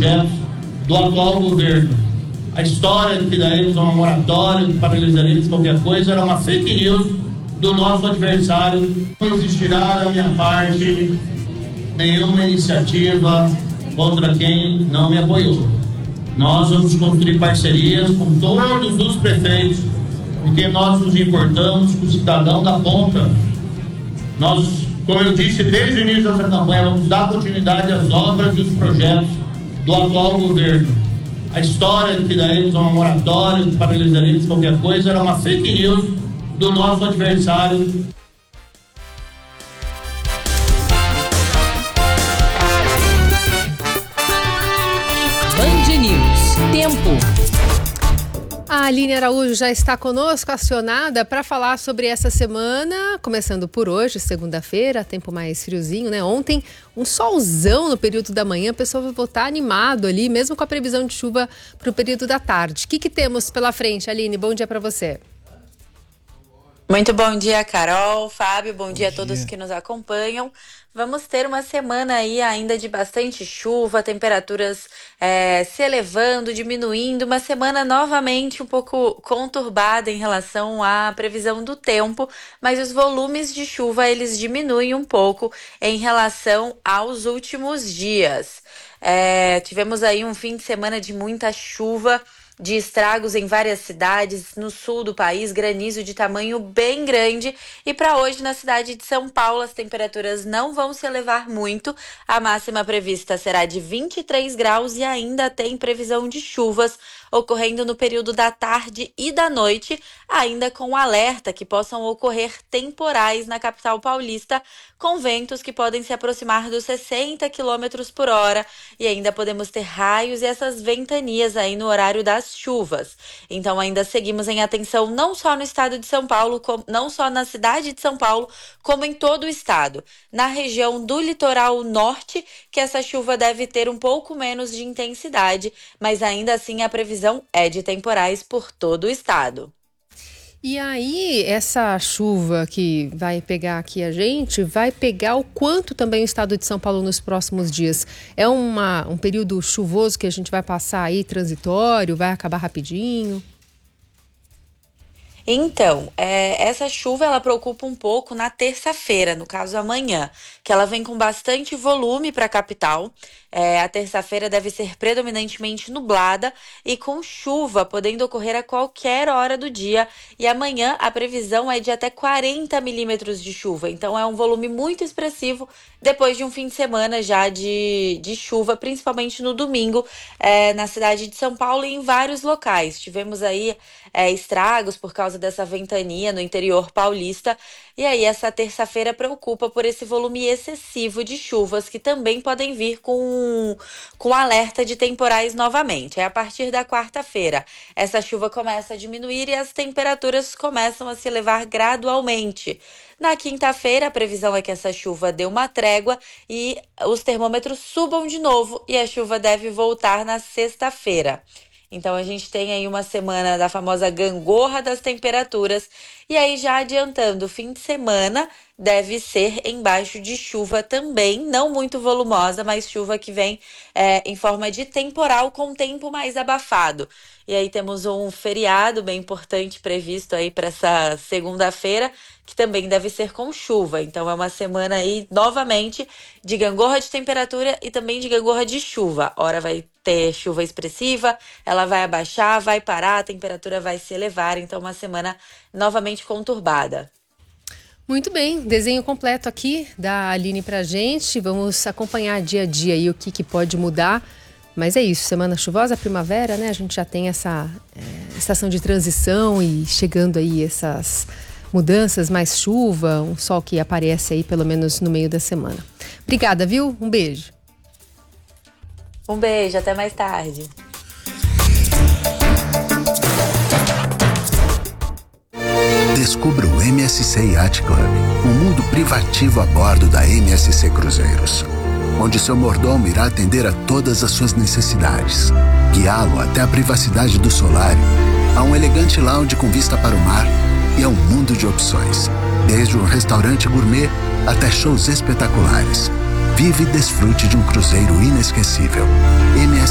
projetos do atual governo. A história de que daremos uma moratória, de paralisaremos qualquer coisa, era uma fake news do nosso adversário. Não existirá da minha parte nenhuma iniciativa contra quem não me apoiou. Nós vamos construir parcerias com todos os prefeitos, porque nós nos importamos com o cidadão da ponta. Nós, como eu disse desde o início dessa campanha, vamos dar continuidade às obras e os projetos do atual governo. A história de que daremos uma moratória, de paralisaremos qualquer coisa, era uma fake news do nosso adversário. Band News. Tempo. A Aline Araújo já está conosco, acionada para falar sobre essa semana, começando por hoje, segunda-feira, tempo mais friozinho, né? Ontem, um solzão no período da manhã, o pessoal vai voltar animado ali, mesmo com a previsão de chuva para o período da tarde. O que temos pela frente, Aline? Bom dia para você. Muito bom dia, Carol, Fábio, bom dia a todos que nos acompanham. Vamos ter uma semana aí ainda de bastante chuva, temperaturas se elevando, diminuindo, uma semana novamente um pouco conturbada em relação à previsão do tempo, mas os volumes de chuva eles diminuem um pouco em relação aos últimos dias. Tivemos aí um fim de semana de muita chuva, de estragos em várias cidades no sul do país, granizo de tamanho bem grande. E para hoje, na cidade de São Paulo, as temperaturas não vão se elevar muito. A máxima prevista será de 23 graus e ainda tem previsão de chuvas ocorrendo no período da tarde e da noite, ainda com alerta que possam ocorrer temporais na capital paulista, com ventos que podem se aproximar dos 60 km por hora, e ainda podemos ter raios e essas ventanias aí no horário das chuvas. Então ainda seguimos em atenção não só no estado de São Paulo, não só na cidade de São Paulo, como em todo o estado. Na região do litoral norte, que essa chuva deve ter um pouco menos de intensidade, mas ainda assim a previsão é de temporais por todo o estado. E aí, essa chuva que vai pegar aqui a gente, vai pegar o quanto também o estado de São Paulo nos próximos dias? É um período chuvoso que a gente vai passar aí, transitório, vai acabar rapidinho? Então, essa chuva ela preocupa um pouco na terça-feira, no caso amanhã, que ela vem com bastante volume para a capital. A terça-feira deve ser predominantemente nublada e com chuva, podendo ocorrer a qualquer hora do dia. E amanhã a previsão é de até 40 milímetros de chuva. Então é um volume muito expressivo depois de um fim de semana já de chuva, principalmente no domingo, na cidade de São Paulo e em vários locais. Tivemos aí estragos por causa dessa ventania no interior paulista. E aí essa terça-feira preocupa por esse volume excessivo de chuvas que também podem vir com alerta de temporais novamente. A partir da quarta-feira, essa chuva começa a diminuir e as temperaturas começam a se elevar gradualmente. Na quinta-feira, a previsão é que essa chuva dê uma trégua e os termômetros subam de novo e a chuva deve voltar na sexta-feira. Então a gente tem aí uma semana da famosa gangorra das temperaturas. E aí já adiantando, o fim de semana deve ser embaixo de chuva também, não muito volumosa, mas chuva que vem em forma de temporal com tempo mais abafado. E aí temos um feriado bem importante previsto aí para essa segunda-feira, que também deve ser com chuva. Então é uma semana aí, novamente, de gangorra de temperatura e também de gangorra de chuva. Ora vai ter chuva expressiva, ela vai abaixar, vai parar, a temperatura vai se elevar. Então uma semana novamente conturbada. Muito bem, desenho completo aqui da Aline pra gente. Vamos acompanhar dia a dia aí o que pode mudar. Mas é isso, semana chuvosa, primavera, né? A gente já tem essa estação de transição e chegando aí essas mudanças, mais chuva, um sol que aparece aí pelo menos no meio da semana. Obrigada, viu? Um beijo. Um beijo, até mais tarde. Descubra o MSC Yacht Club, um mundo privativo a bordo da MSC Cruzeiros, onde seu mordomo irá atender a todas as suas necessidades, guiá-lo até a privacidade do solário, a um elegante lounge com vista para o mar e a um mundo de opções, desde um restaurante gourmet até shows espetaculares. Vive e desfrute de um cruzeiro inesquecível. MSC